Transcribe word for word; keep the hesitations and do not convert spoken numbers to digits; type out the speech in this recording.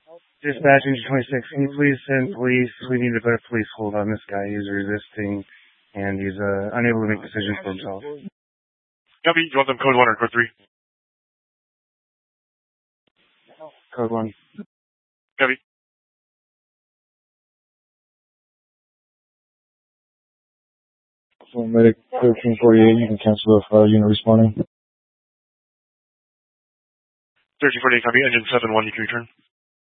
Dispatch engine twenty-six, can you please send police? We need a better police hold on this guy. He's resisting, and he's uh, unable to make decisions for himself. Copy. You want them code one or code three? Code one. Copy. So medic thirteen forty-eight, you can cancel the uh, unit responding. thirteen forty-eight, copy. Engine seven one, you can return.